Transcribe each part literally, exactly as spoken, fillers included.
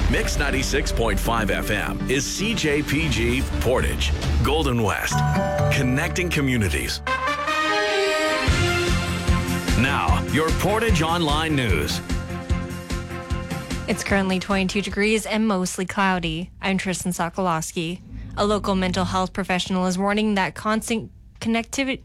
Mix ninety-six point five F M is C J P G Portage, Golden West, connecting communities. Now, your Portage Online News. It's currently twenty-two degrees and mostly cloudy. I'm Tristan Sokolowski. A local mental health professional is warning that constant connectivity...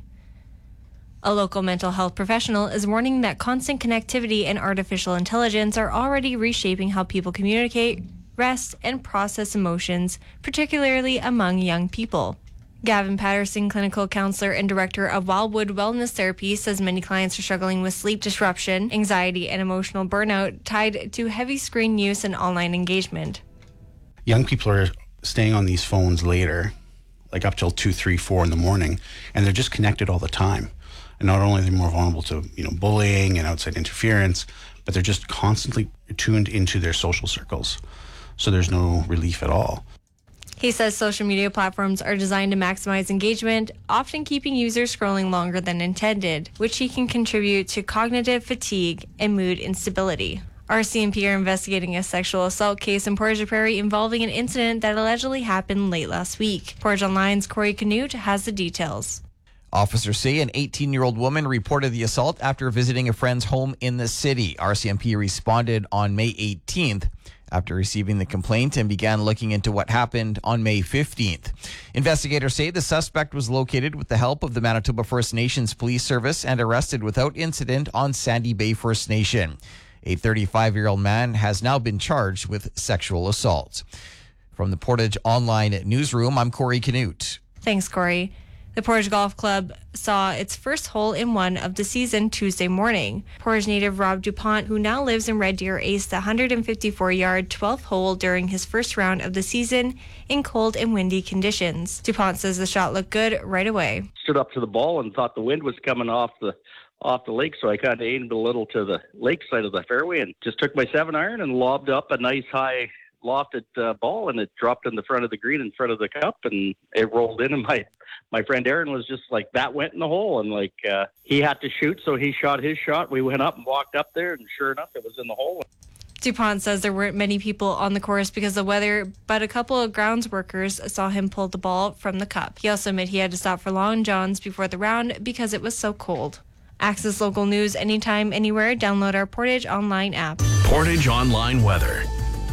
A local mental health professional is warning that constant connectivity and artificial intelligence are already reshaping how people communicate, rest, and process emotions, particularly among young people. Gavin Patterson, clinical counselor and director of Wildwood Wellness Therapy, says many clients are struggling with sleep disruption, anxiety, and emotional burnout tied to heavy screen use and online engagement. Young people are staying on these phones later, like up till two, three, four in the morning, and they're just connected all the time. And not only are they more vulnerable to, you know, bullying and outside interference, but they're just constantly tuned into their social circles. So there's no relief at all. He says social media platforms are designed to maximize engagement, often keeping users scrolling longer than intended, which he can contribute to cognitive fatigue and mood instability. R C M P are investigating a sexual assault case in Portage Prairie involving an incident that allegedly happened late last week. Portage Online's Corey Canute has the details. Officers say an eighteen-year-old woman reported the assault after visiting a friend's home in the city. R C M P responded on May eighteenth after receiving the complaint and began looking into what happened on May fifteenth. Investigators say the suspect was located with the help of the Manitoba First Nations Police Service and arrested without incident on Sandy Bay First Nation. A thirty-five-year-old man has now been charged with sexual assault. From the Portage Online Newsroom, I'm Corey Canute. Thanks, Corey. The Portage Golf Club saw its first hole in one of the season Tuesday morning. Portage native Rob DuPont, who now lives in Red Deer, aced the one fifty-four-yard twelfth hole during his first round of the season in cold and windy conditions. DuPont says the shot looked good right away. Stood up to the ball and thought the wind was coming off the off the lake, so I kind of aimed a little to the lake side of the fairway and just took my seven iron and lobbed up a nice high lofted uh, ball, and it dropped in the front of the green in front of the cup, and it rolled in, and my my friend Aaron was just like, that went in the hole, and like uh, he had to shoot, so he shot his shot. We went up and walked up there, and sure enough, it was in the hole. DuPont says there weren't many people on the course because of the weather, but a couple of grounds workers saw him pull the ball from the cup. He also admitted he had to stop for Long John's before the round because it was so cold. Access local news anytime, anywhere. Download our Portage Online app. Portage Online weather.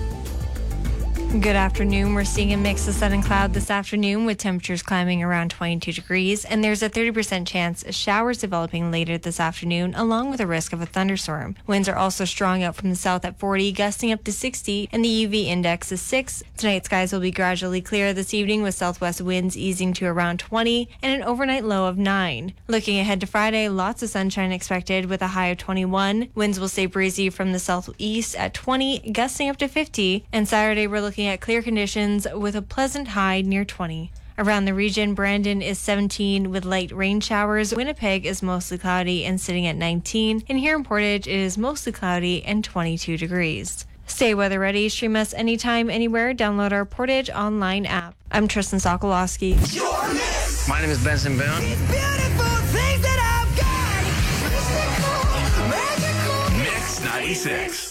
Good afternoon. We're seeing a mix of sun and cloud this afternoon with temperatures climbing around twenty-two degrees, and there's a thirty percent chance of showers developing later this afternoon, along with a risk of a thunderstorm. Winds are also strong out from the south at forty, gusting up to sixty, and the U V index is six. Tonight, skies will be gradually clear this evening with southwest winds easing to around twenty and an overnight low of nine. Looking ahead to Friday, lots of sunshine expected with a high of twenty-one. Winds will stay breezy from the southeast at twenty, gusting up to fifty, and Saturday we're looking at clear conditions with a pleasant high near twenty. Around the region, Brandon is seventeen with light rain showers. Winnipeg is mostly cloudy and sitting at nineteen. And here in Portage, it is mostly cloudy and twenty-two degrees. Stay weather ready. Stream us anytime, anywhere. Download our Portage Online app. I'm Tristan Sokolowski. My name is Benson Boone. Mix ninety-six.